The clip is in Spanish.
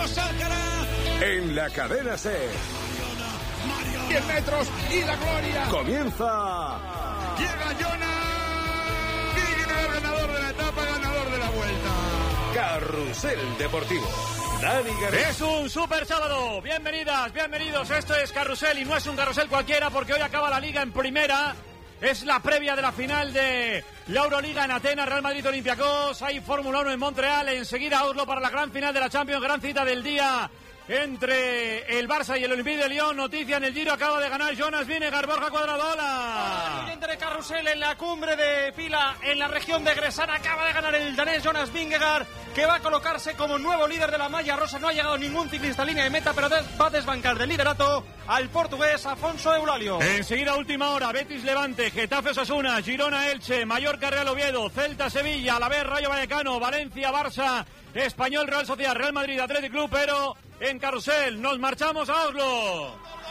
En la cadena SER. 10 metros y la gloria. Comienza. Llega Jonas Vingegaard, ganador de la etapa, ganador de la vuelta. Carrusel Deportivo. Dani García. Es un super sábado. Bienvenidas, bienvenidos. Esto es Carrusel y no es un carrusel cualquiera porque hoy acaba la Liga en primera. Es la previa de la final de la Euroliga en Atenas, Real Madrid Olympiacos. Hay Fórmula 1 en Montreal. Enseguida Oslo para la gran final de la Champions. Gran cita del día entre el Barça y el Olympique de Lyon. Noticia en el Giro, acaba de ganar Jonas Vingegaard. Borja Cuadradola. Siguiente de Carrusel en la cumbre de fila en la región de Gresana. Acaba de ganar el danés Jonas Vingegaard, que va a colocarse como nuevo líder de la malla rosa. No ha llegado ningún ciclista a línea de meta, pero va a desbancar del liderato al portugués Afonso Eulalio. Enseguida, última hora, Betis Levante, Getafe Osasuna, Girona Elche, Mallorca Real Oviedo, Celta Sevilla, Alavés Rayo Vallecano, Valencia Barça, Español Real Sociedad, Real Madrid Athletic Club, pero en Carrusel nos marchamos a Oslo.